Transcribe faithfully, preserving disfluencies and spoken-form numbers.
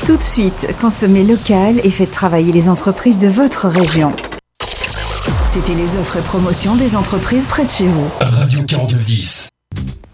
Tout de suite, consommez local et faites travailler les entreprises de votre région. C'était les offres et promotions des entreprises près de chez vous. Radio quarante-neuf dix.